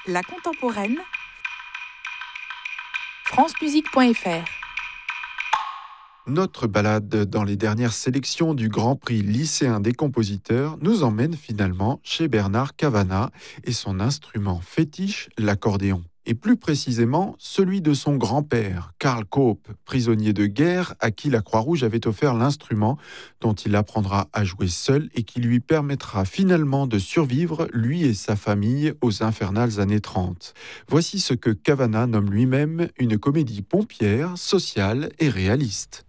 La contemporaine, francemusique.fr. Notre balade dans les dernières sélections du Grand Prix lycéen des compositeurs nous emmène finalement chez Bernard Cavanagh et son instrument fétiche, l'accordéon. Et plus précisément, celui de son grand-père, Karl Kaup, prisonnier de guerre à qui la Croix-Rouge avait offert l'instrument dont il apprendra à jouer seul et qui lui permettra finalement de survivre, lui et sa famille, aux infernales années 30. Voici ce que Cavanagh nomme lui-même une comédie pompière, sociale et réaliste.